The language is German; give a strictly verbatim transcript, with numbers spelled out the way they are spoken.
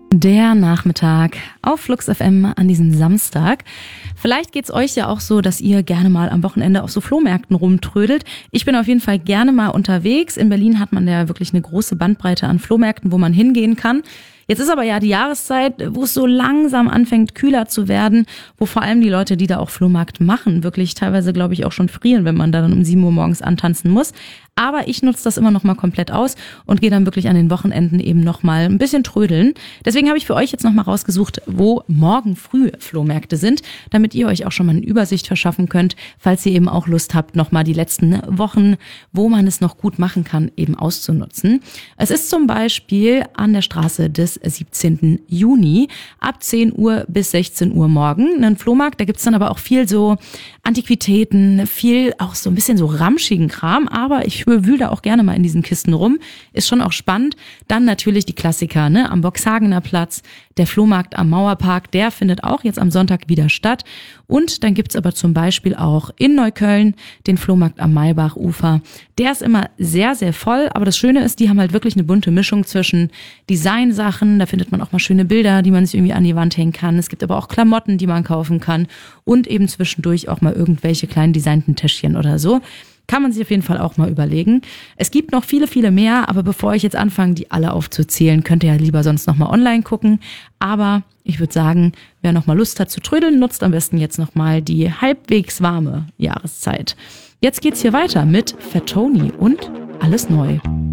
Der Nachmittag auf Flux F M an diesem Samstag. Vielleicht geht's euch ja auch so, dass ihr gerne mal am Wochenende auf so Flohmärkten rumtrödelt. Ich bin auf jeden Fall gerne mal unterwegs. In Berlin hat man ja wirklich eine große Bandbreite an Flohmärkten, wo man hingehen kann. Jetzt ist aber ja die Jahreszeit, wo es so langsam anfängt, kühler zu werden, wo vor allem die Leute, die da auch Flohmarkt machen, wirklich teilweise, glaube ich, auch schon frieren, wenn man da dann um sieben Uhr morgens antanzen muss. Aber ich nutze das immer noch mal komplett aus und gehe dann wirklich an den Wochenenden eben noch mal ein bisschen trödeln. Deswegen habe ich für euch jetzt noch mal rausgesucht, wo morgen früh Flohmärkte sind, damit ihr euch auch schon mal eine Übersicht verschaffen könnt, falls ihr eben auch Lust habt, noch mal die letzten Wochen, wo man es noch gut machen kann, eben auszunutzen. Es ist zum Beispiel an der Straße des siebzehnten Juni ab zehn Uhr bis sechzehn Uhr morgen ein Flohmarkt. Da gibt's dann aber auch viel so Antiquitäten, viel auch so ein bisschen so ramschigen Kram, aber ich wühle da auch gerne mal in diesen Kisten rum. Ist schon auch spannend. Dann natürlich die Klassiker, ne? Am Boxhagener Platz, der Flohmarkt am Mauerpark, der findet auch jetzt am Sonntag wieder statt. Und dann gibt's aber zum Beispiel auch in Neukölln den Flohmarkt am Maybachufer. Der ist immer sehr, sehr voll, aber das Schöne ist, die haben halt wirklich eine bunte Mischung zwischen Designsachen, da findet man auch mal schöne Bilder, die man sich irgendwie an die Wand hängen kann. Es gibt aber auch Klamotten, die man kaufen kann und eben zwischendurch auch mal irgendwelche kleinen designten Täschchen oder so. Kann man sich auf jeden Fall auch mal überlegen. Es gibt noch viele, viele mehr, aber bevor ich jetzt anfange, die alle aufzuzählen, könnt ihr ja lieber sonst nochmal online gucken. Aber ich würde sagen, wer nochmal Lust hat zu trödeln, nutzt am besten jetzt nochmal die halbwegs warme Jahreszeit. Jetzt geht's hier weiter mit Fat Tony und Alles neu.